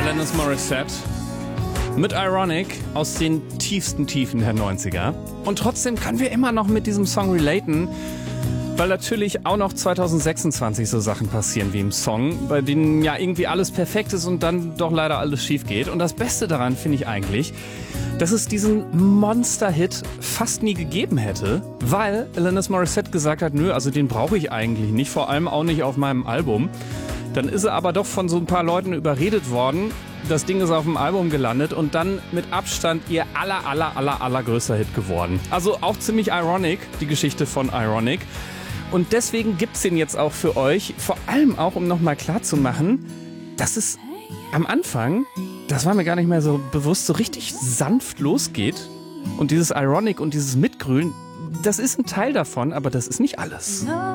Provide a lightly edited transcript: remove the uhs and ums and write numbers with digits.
Alanis Morissette mit Ironic aus den tiefsten Tiefen der 90er. Und trotzdem können wir immer noch mit diesem Song relaten, weil natürlich auch noch 2026 so Sachen passieren wie im Song, bei denen ja irgendwie alles perfekt ist und dann doch leider alles schief geht. Und das Beste daran finde ich eigentlich, dass es diesen Monster-Hit fast nie gegeben hätte, weil Alanis Morissette gesagt hat, nö, also den brauche ich eigentlich nicht, vor allem auch nicht auf meinem Album. Dann ist er aber doch von so ein paar Leuten überredet worden. Das Ding ist auf dem Album gelandet und dann mit Abstand ihr allergrößter Hit geworden. Also auch ziemlich ironic, die Geschichte von Ironic. Und deswegen gibt's den jetzt auch für euch, vor allem auch, um nochmal klarzumachen, dass es am Anfang, das war mir gar nicht mehr so bewusst, so richtig sanft losgeht. Und dieses Ironic und dieses Mitgrölen, das ist ein Teil davon, aber das ist nicht alles.